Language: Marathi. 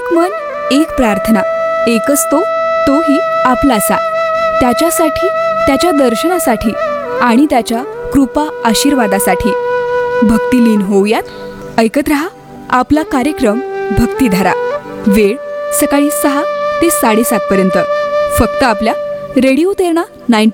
एक मन, एक प्रार्थना, एकच तो, तोही आपलासा. त्याच्यासाठी, त्याच्या दर्शनासाठी आणि त्याच्या कृपा आशीर्वादासाठी भक्तिलीन होऊयात. ऐकत रहा आपला कार्यक्रम भक्तिधारा. वेळ सकाळी 6 ते 7:30 पर्यंत, फक्त आपल्या रेडिओ तेरणा 90